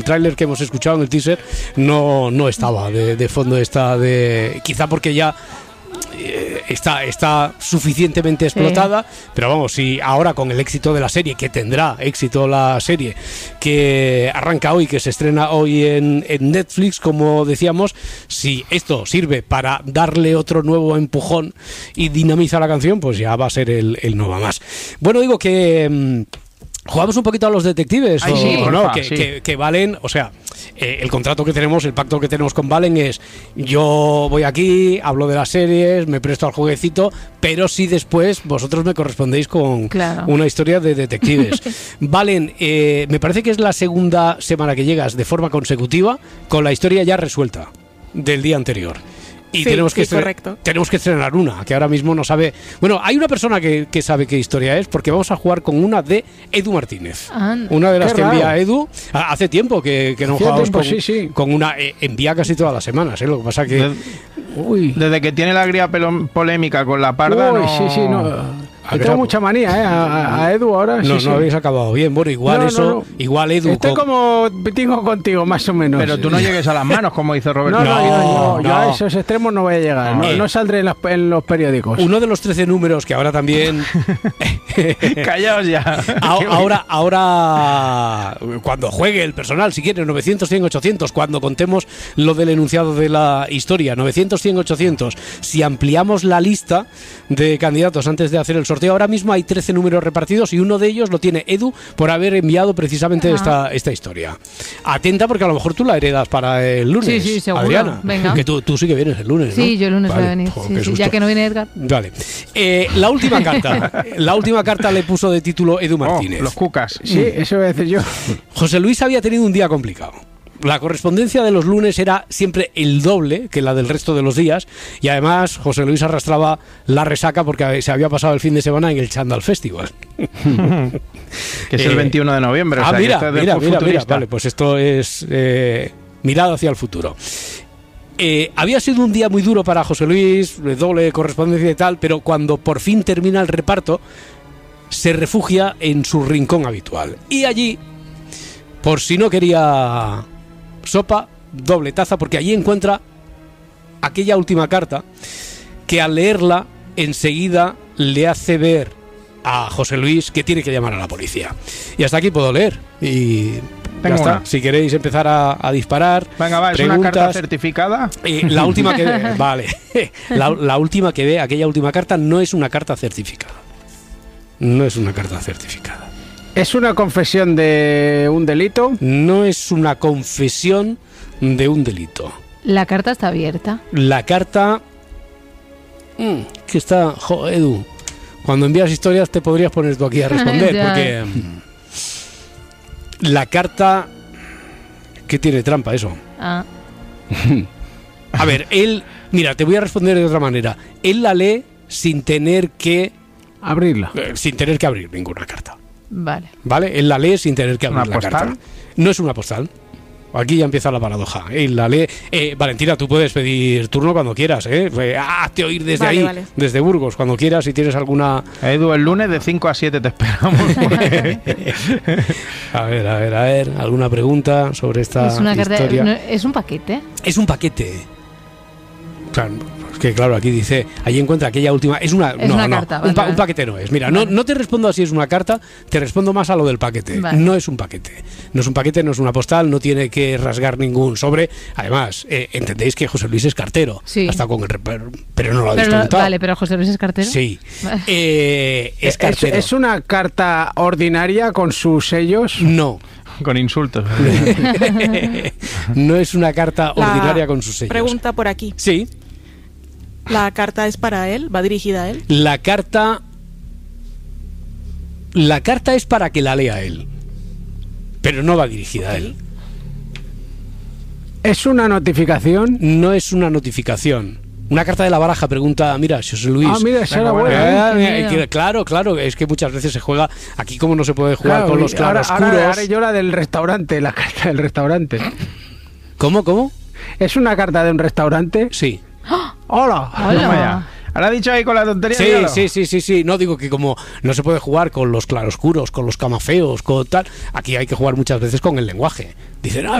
tráiler que hemos escuchado en el teaser no estaba de fondo quizá porque ya está suficientemente explotada, pero vamos, si ahora con el éxito de la serie, que tendrá éxito la serie, que arranca hoy, que se estrena hoy en Netflix, como decíamos, si esto sirve para darle otro nuevo empujón y dinamiza la canción, pues ya va a ser el no va más. Bueno, digo que ¿jugamos un poquito a los detectives? ¿O no? Que Valen, o sea, el contrato que tenemos, el pacto que tenemos con Valen es: yo voy aquí, hablo de las series, me presto al jueguecito, pero si después vosotros me correspondéis con una historia de detectives. Valen, me parece que es la segunda semana que llegas de forma consecutiva con la historia ya resuelta del día anterior. Y tenemos que estrenar una, que ahora mismo no sabe. Bueno, hay una persona que sabe qué historia es, porque vamos a jugar con una de Edu Martínez. Una de las que envía Edu. Hace tiempo que no jugamos con una. Envía casi todas las semanas, lo que pasa que. Desde que tiene la agria polémica con la parda. Tengo mucha manía, a Edu ahora. No habéis acabado bien. Bueno, igual Edu. Estoy como tengo contigo, más o menos. Pero tú no llegues a las manos, como dice Roberto. Yo a esos extremos no voy a llegar. No saldré en los periódicos. Uno de los 13 números que ahora también. Callaos ya. Ahora, cuando juegue el personal, si quiere, 900, 100, 800, cuando contemos lo del enunciado de la historia, 900, 100, 800, si ampliamos la lista de candidatos antes de hacer el sorteo, ahora mismo hay 13 números repartidos y uno de ellos lo tiene Edu por haber enviado precisamente esta historia. Atenta, porque a lo mejor tú la heredas para el lunes. Sí, seguro. Adriana, venga. Que tú sí que vienes el lunes, ¿no? Sí, yo el lunes voy a venir. Ya que no viene Edgar. Vale. La última carta le puso de título Edu Martínez. Los cucas. Sí, eso voy a decir yo. José Luis había tenido un día complicado. La correspondencia de los lunes era siempre el doble que la del resto de los días, y además José Luis arrastraba la resaca porque se había pasado el fin de semana en el Chandal Festival. Que es el 21 de noviembre. Mira. Vale, pues esto es mirada hacia el futuro. Había sido un día muy duro para José Luis, doble correspondencia y tal, pero cuando por fin termina el reparto, se refugia en su rincón habitual. Y allí, por si no quería sopa, doble taza, porque allí encuentra aquella última carta que al leerla enseguida le hace ver a José Luis que tiene que llamar a la policía. Y hasta aquí puedo leer. Y ya está. Si queréis empezar a disparar. Venga, va, ¿es una carta certificada? La última que ve, vale. La última que ve, aquella última carta, no es una carta certificada. No es una carta certificada. ¿Es una confesión de un delito? No es una confesión de un delito. La carta está abierta. La carta... que está... Edu, cuando envías historias te podrías poner tú aquí a responder, porque... la carta... ¿Qué tiene trampa eso? A ver, él... Mira, te voy a responder de otra manera. Él la lee sin tener que... abrirla. Sin tener que abrir ninguna carta. Vale, él la lee sin tener que abrir la carta. No es una postal. Aquí ya empieza la paradoja. Él la lee. Valentina, tú puedes pedir turno cuando quieras, hazte oír desde ahí, desde Burgos, cuando quieras, si tienes alguna... Edu, el lunes de 5 a 7 te esperamos. A ver, ¿alguna pregunta sobre esta historia? ¿Es un paquete? Es un paquete. Claro, que claro, aquí dice, allí encuentra aquella última... Es una carta. Un paquete no es. Mira, no te respondo a si es una carta, te respondo más a lo del paquete. No es un paquete. No es un paquete, no es una postal, no tiene que rasgar ningún sobre. Además, entendéis que José Luis es cartero. Sí. Hasta con el pero no lo habéis preguntado. Vale, pero José Luis es cartero. Sí. Es cartero. ¿Es una carta ordinaria con sus sellos? No. Con insultos. No es una carta ordinaria con sus sellos. Pregunta por aquí. Sí. ¿La carta es para él? ¿Va dirigida a él? La carta es para que la lea él, pero no va dirigida a él. ¿Es una notificación? No es una notificación. Una carta de la baraja, pregunta, mira, José Luis. Mira, esa era buena. Claro, es que muchas veces se juega, aquí como no se puede jugar con los claroscuros. Ahora yo la del restaurante, la carta del restaurante. ¿Cómo? ¿Es una carta de un restaurante? Sí. ¡Hola! Ahora ha dicho ahí con la tontería. Sí. No digo que como no se puede jugar con los claroscuros, con los camafeos, con tal, aquí hay que jugar muchas veces con el lenguaje. Dicen,